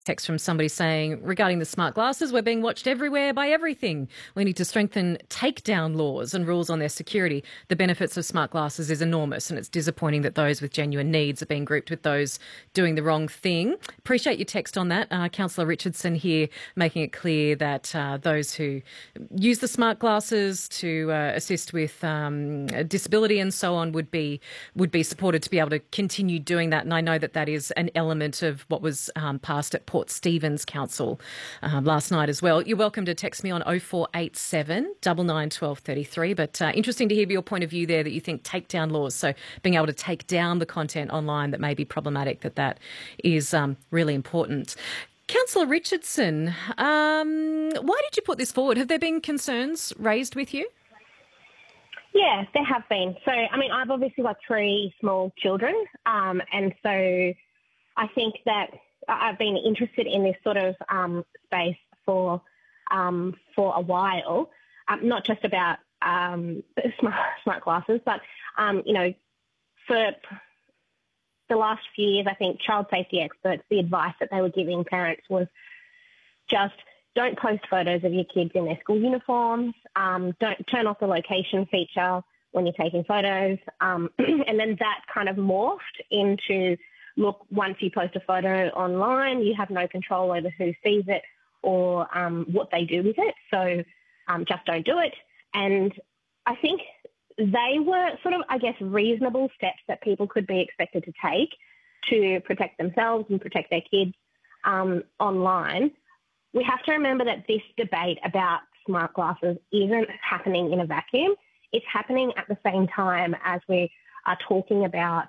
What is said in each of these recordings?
Text from somebody saying, regarding the smart glasses, we're being watched everywhere by everything. We need to strengthen takedown laws and rules on their security. The benefits of smart glasses is enormous, and it's disappointing that those with genuine needs are being grouped with those doing the wrong thing. Appreciate your text on that. Councillor Richardson here making it clear that those who use the smart glasses to assist with disability and so on would be supported to be able to continue doing that. And I know that that is an element of what was passed at Port Stephens Council last night as well. You're welcome to text me on 0487 99 12 33. But interesting to hear your point of view there, that you think takedown laws, so being able to take down the content online that may be problematic, that is really important. Councillor Richardson, why did you put this forward? Have there been concerns raised with you? Yeah, there have been. So, I mean, I've obviously got 3 small children, and so I think that I've been interested in this sort of space for a while, not just about smart glasses, but for the last few years, I think child safety experts, the advice that they were giving parents was just don't post photos of your kids in their school uniforms, don't turn off the location feature when you're taking photos, and then that kind of morphed into, look, once you post a photo online, you have no control over who sees it or what they do with it. So just don't do it. And I think they were sort of, I guess, reasonable steps that people could be expected to take to protect themselves and protect their kids online. We have to remember that this debate about smart glasses isn't happening in a vacuum. It's happening at the same time as we are talking about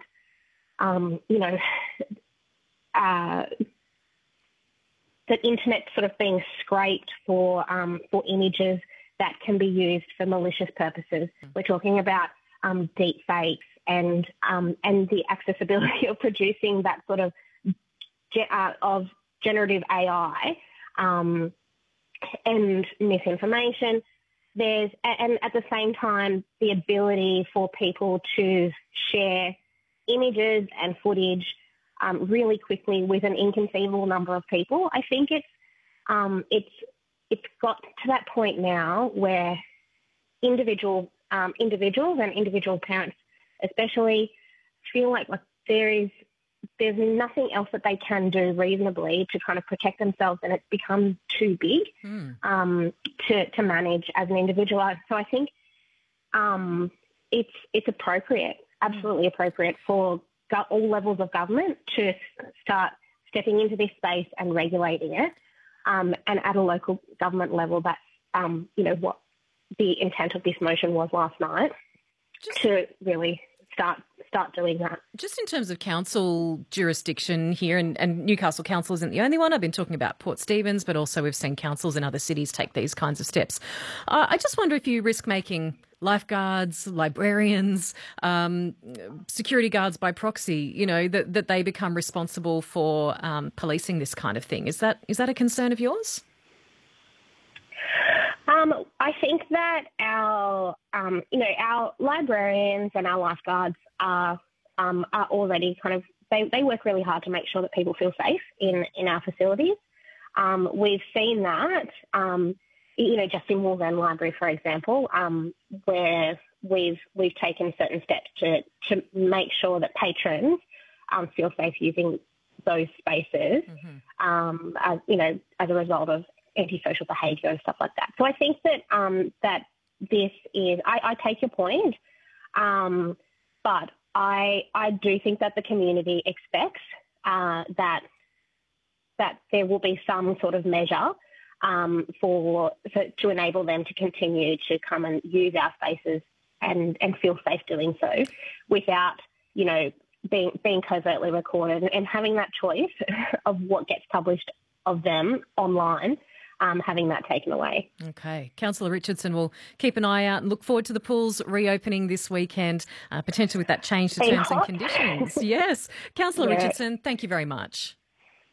the internet sort of being scraped for images that can be used for malicious purposes. We're talking about deep fakes and the accessibility of producing that sort of generative AI and misinformation. And at the same time, the ability for people to share images and footage really quickly with an inconceivable number of people. I think it's got to that point now where individuals and individual parents especially feel like there's nothing else that they can do reasonably to kind of protect themselves, and it's become too big to manage as an individual. So I think it's appropriate, absolutely appropriate for all levels of government to start stepping into this space and regulating it. And at a local government level, that's what the intent of this motion was last night, to really start doing that. Just in terms of council jurisdiction here, and Newcastle Council isn't the only one. I've been talking about Port Stephens, but also we've seen councils in other cities take these kinds of steps. I just wonder if you risk making lifeguards, librarians, security guards by proxy, that they become responsible for policing this kind of thing. Is that a concern of yours? I think that our librarians and our lifeguards are already kind of, they work really hard to make sure that people feel safe in our facilities. We've seen that, just in Wallsend Library, for example, where we've taken certain steps to make sure that patrons feel safe using those spaces, as a result of antisocial behaviour and stuff like that. So I think that that this is, I take your point, but I do think that the community expects that there will be some sort of measure to enable them to continue to come and use our spaces and feel safe doing so without, being covertly recorded and having that choice of what gets published of them online. Having that taken away. Okay. Councillor Richardson, will keep an eye out and look forward to the pools reopening this weekend, potentially with that change to terms and conditions. Yes. Councillor Richardson, thank you very much.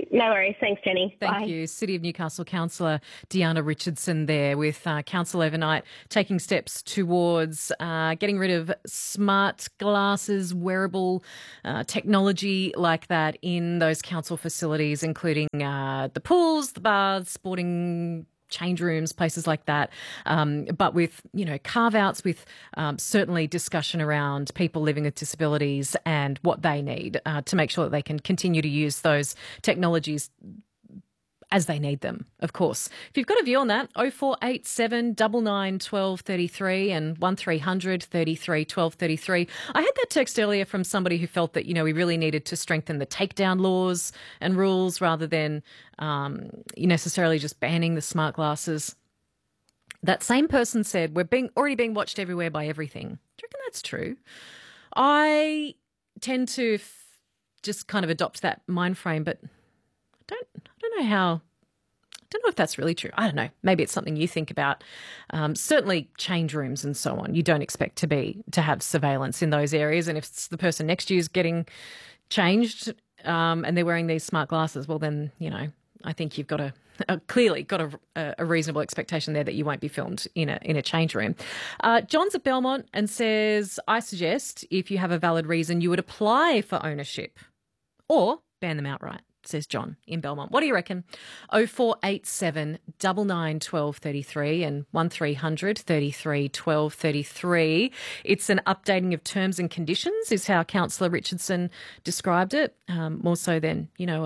No worries. Thanks, Jenny. Thank Bye. you. City of Newcastle Councillor Deanna Richardson there with Council overnight taking steps towards getting rid of smart glasses, wearable technology like that in those council facilities, including the pools, the bars, sporting change rooms, places like that, but with, carve-outs, with certainly discussion around people living with disabilities and what they need to make sure that they can continue to use those technologies as they need them, of course. If you've got a view on that, 0487 99 12 33 and 1300 33 12 33. I had that text earlier from somebody who felt that, we really needed to strengthen the takedown laws and rules rather than necessarily just banning the smart glasses. That same person said, we're already being watched everywhere by everything. Do you reckon that's true? I tend to just kind of adopt that mind frame, but I don't know if that's really true. I don't know. Maybe it's something you think about. Certainly change rooms and so on. You don't expect to have surveillance in those areas. And if it's the person next to you is getting changed and they're wearing these smart glasses, well then, I think you've got clearly got a reasonable expectation there that you won't be filmed in a change room. John's at Belmont and says, I suggest if you have a valid reason, you would apply for ownership or ban them outright, says John in Belmont. What do you reckon? 0487 99 12 33 and 1300 33 12 33. It's an updating of terms and conditions is how Councillor Richardson described it, more so than,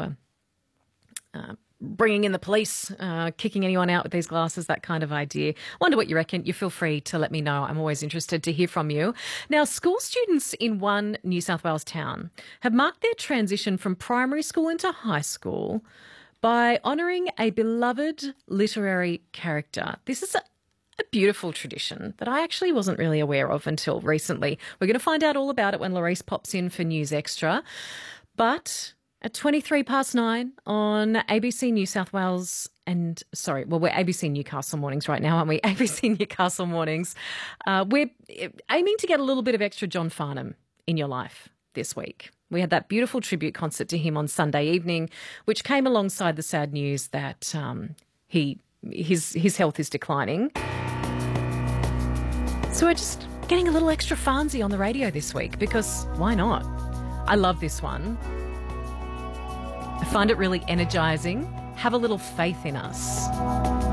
bringing in the police, kicking anyone out with these glasses, that kind of idea. Wonder what you reckon. You feel free to let me know. I'm always interested to hear from you. Now, school students in one New South Wales town have marked their transition from primary school into high school by honouring a beloved literary character. This is a beautiful tradition that I actually wasn't really aware of until recently. We're going to find out all about it when Larice pops in for News Extra. But at 9:23 on ABC New South Wales we're ABC Newcastle Mornings right now, aren't we? ABC Newcastle Mornings. We're aiming to get a little bit of extra John Farnham in your life this week. We had that beautiful tribute concert to him on Sunday evening, which came alongside the sad news that his health is declining. So we're just getting a little extra Farnsy on the radio this week because why not? I love this one. I find it really energising. Have a little faith in us.